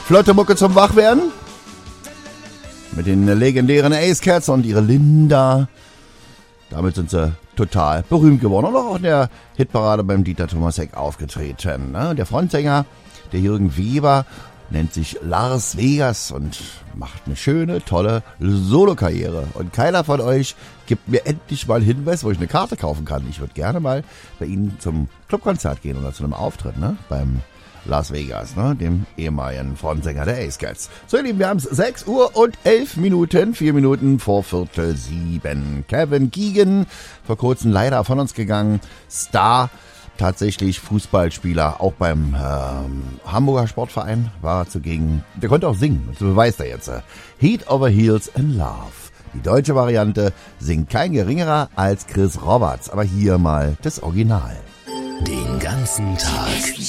Flotte Mucke zum Wachwerden. Mit den legendären Ace Cats und ihre Linda. Damit sind sie total berühmt geworden. Und auch in der Hitparade beim Dieter Thomas Heck aufgetreten. Der Frontsänger, der Jürgen Weber, nennt sich Lars Vegas und macht eine schöne, tolle Solokarriere. Und keiner von euch gibt mir endlich mal einen Hinweis, wo ich eine Karte kaufen kann. Ich würde gerne mal bei Ihnen zum Clubkonzert gehen oder zu einem Auftritt, beim Las Vegas, dem ehemaligen Frontsänger der Ace Cats. So, ihr Lieben, wir haben es 6 Uhr und 11 Minuten, 4 Minuten vor 6:45. Kevin Keegan, vor kurzem leider von uns gegangen, Star, tatsächlich Fußballspieler, auch beim Hamburger Sportverein war er zugegen. Der konnte auch singen, das beweist er jetzt. Heat Over Heels in Love. Die deutsche Variante singt kein geringerer als Chris Roberts, aber hier mal das Original. Den ganzen Tag